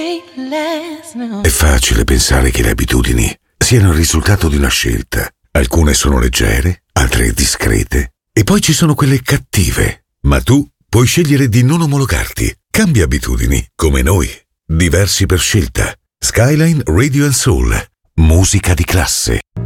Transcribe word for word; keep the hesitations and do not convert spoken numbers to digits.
È facile pensare che le abitudini siano il risultato di una scelta. Alcune sono leggere, altre discrete, e poi ci sono quelle cattive. Ma tu puoi scegliere di non omologarti. Cambia abitudini, come noi. Diversi per scelta. Skyline Radio and Soul. Musica di classe.